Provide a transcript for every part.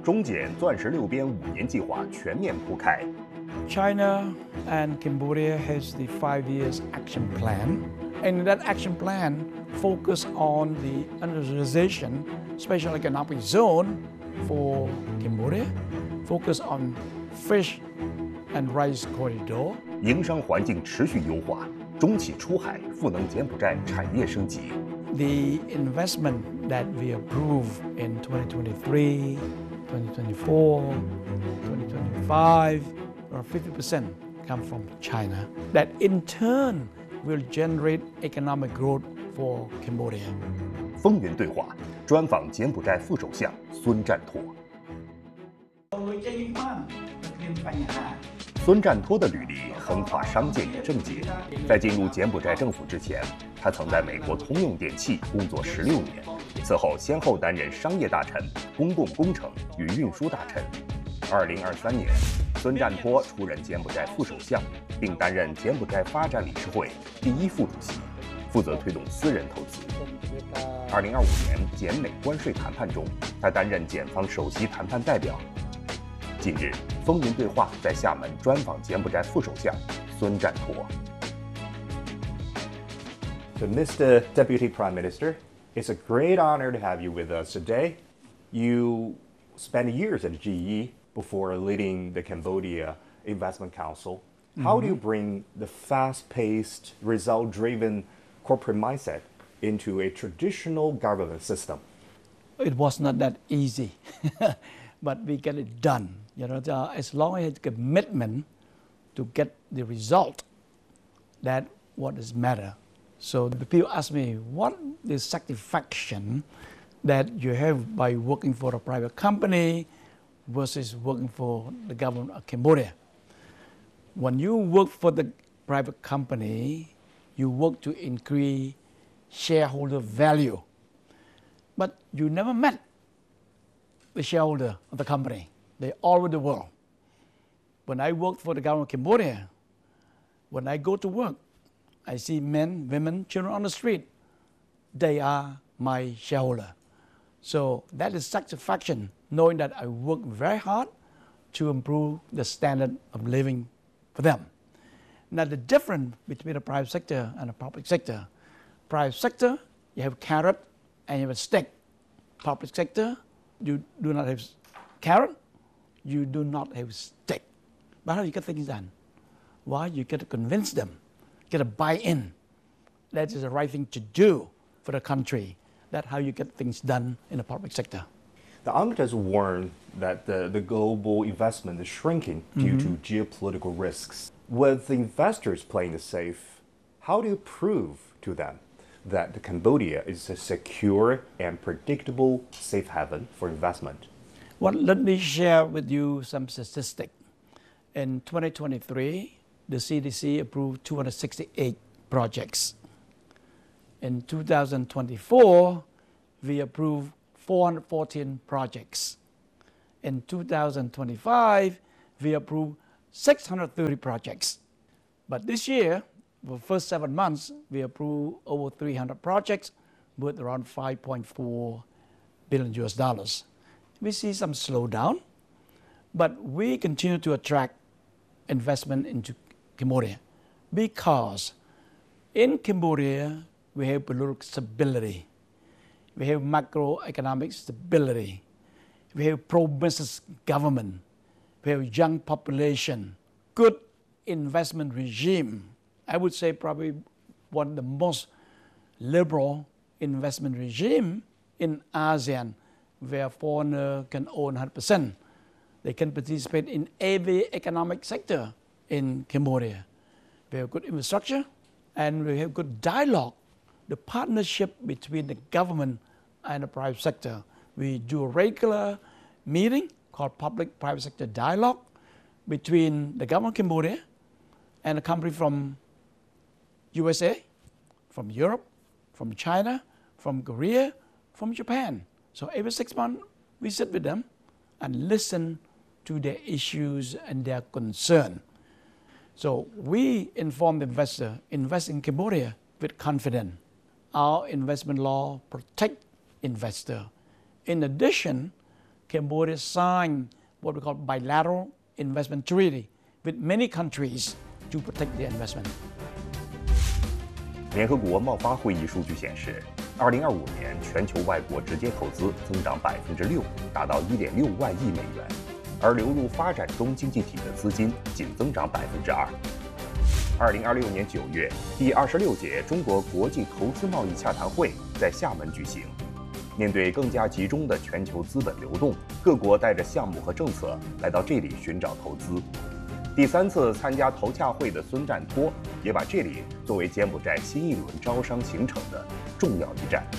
中柬钻石六边5年计划全面铺开。 China and Cambodia has the 5 years action plan, and that action plan focus on the industrialization special economic zone for Cambodia, focus on fish and rice corridor. 营商环境持续优化，中企出海赋能柬埔寨产业升级。 The investment that we approve in 2023, 2024, 2025, or 50% come from China. That in turn will generate economic growth for Cambodia. 风云对话，专访柬埔寨副首相孙占拓。孙占拓的履历横跨商界与政界，在进入柬埔寨政府之前，他曾在美国通用电气工作16年，此后先后担任商业大臣、公共工程与运输大臣。2023年，孙占拓出任柬埔寨副首相，并担任柬埔寨发展理事会第1副主席，负责推动私人投资。2025年柬美关税谈判中，他担任检方首席谈判代表。近日，风云对话在厦门专访柬埔寨副首相孙占拓。 So, Mr. Deputy Prime Minister, it's a great honor to have you with us today. You spent years at GE before leading the Cambodia Investment Council. How do you bring the fast-paced, result-driven corporate mindset into a traditional government system? It was not that easy, but we get it done. As long as commitment to get the result, that what is matter. So the people ask me, what is satisfaction that you have by working for a private company versus working for the government of Cambodia? When you work for the private company, you work to increase shareholder value, but you never met the shareholder of the company. They're all over the world. When I work for the government of Cambodia, when I go to work, I see men, women, children on the street. They are my shareholder. So that is satisfaction, knowing that I work very hard to improve the standard of living for them. Now the difference between the private sector and the public sector. Private sector, you have carrot and you have a stick. Public sector, you do not have carrot, you do not have stick. But how do you get things done? Why? You get to convince them, get a buy-in. That is the right thing to do for the country. That's how you get things done in the public sector. The UNCTAD warned that the global investment is shrinking due to geopolitical risks. With the investors playing it safe, how do you prove to them that Cambodia is a secure and predictable safe haven for investment? Well, let me share with you some statistics. In 2023, the CDC approved 268 projects. In 2024, we approved 414 projects. In 2025, we approved 630 projects. But this year, for the first 7 months, we approved over 300 projects worth around $5.4 billion. We see some slowdown, but we continue to attract investment into Cambodia because in Cambodia, we have political stability, we have macroeconomic stability, we have pro-business government, we have young population, good investment regime. I would say probably one of the most liberal investment regime in ASEAN, where foreigners can own 100%. They can participate in every economic sector in Cambodia. We have good infrastructure and we have good dialogue. The partnership between the government and the private sector. We do a regular meeting called Public-Private Sector Dialogue between the government of Cambodia and a company from USA, from Europe, from China, from Korea, from Japan. So every 6 months, we sit with them and listen to their issues and their concern. So we inform the investor, invest in Cambodia with confidence. Our investment law protect investor. In addition, Cambodia signed what we call bilateral investment treaty with many countries to protect their investment. 联合国贸发会议数据显示，2025年全球外国直接投资增长6%，达到1.6万亿美元，而流入发展中经济体的资金仅增长2%。2026年9月，第26届中国国际投资贸易洽谈会在厦门举行。面对更加集中的全球资本流动，各国带着项目和政策来到这里寻找投资。第3次参加投洽会的孙占托也把这里作为柬埔寨新一轮招商行程的重要一站。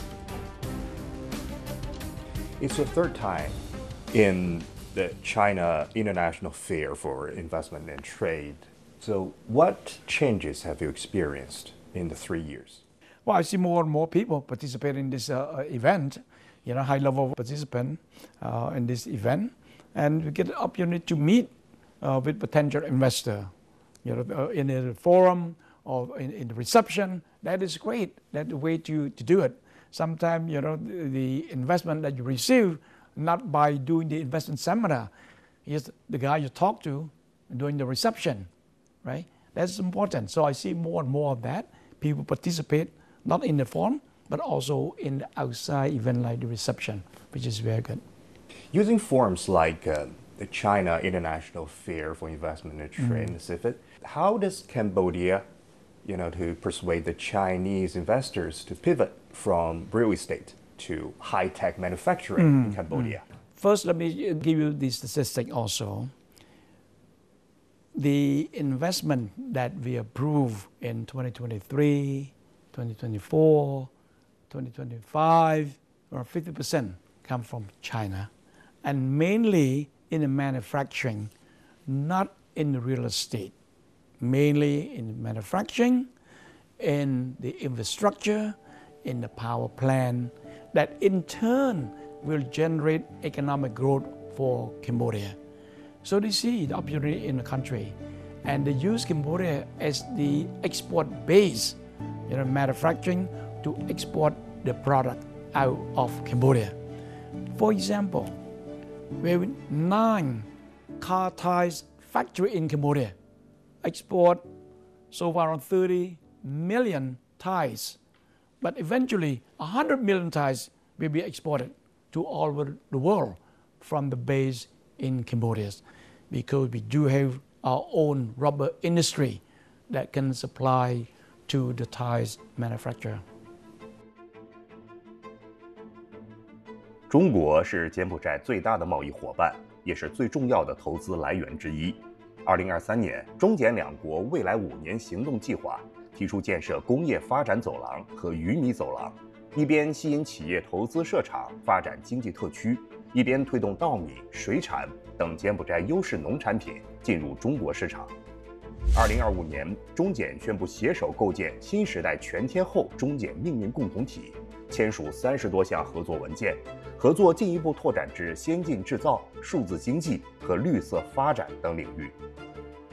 It's the third time in the China International Fair for Investment and Trade. So, what changes have you experienced in the 3 years? Well, I see more and more people participate in this event, high-level participant in this event, and we get the opportunity to meet with potential investor, in a forum or in the reception. That is great. That's the way to do it. Sometimes, the investment that you receive, not by doing the investment seminar, is the guy you talk to during the reception, right? That's important. So I see more and more of that. People participate not in the forum, but also in the outside event like the reception, which is very good. Using forums like the China International Fair for Investment and Trade in the CIFID, how does Cambodia, to persuade the Chinese investors to pivot from real estate to high-tech manufacturing in Cambodia? First, let me give you the statistic also. The investment that we approve in 2023, 2024, 2025, or 50% come from China, and mainly in the manufacturing, not in the real estate, mainly in manufacturing, in the infrastructure, in the power plant, that in turn will generate economic growth for Cambodia. So they see the opportunity in the country, and they use Cambodia as the export base, manufacturing to export the product out of Cambodia. For example, we have 9 car tires factories in Cambodia, export so far around 30 million tires, but eventually 100 million tires will be exported to all over the world from the base in Cambodia, because we do have our own rubber industry that can supply to the tires manufacturer. 中国是柬埔寨最大的贸易伙伴，也是最重要的投资来源之一。2023年，中柬两国未来5年行动计划提出建设工业发展走廊和鱼米走廊，一边吸引企业投资设厂发展经济特区，一边推动稻米、水产等柬埔寨优势农产品进入中国市场。2025年，中柬宣布携手构建新时代全天候中柬命运共同体，签署30多项合作文件，合作进一步拓展至先进制造、数字经济和绿色发展等领域。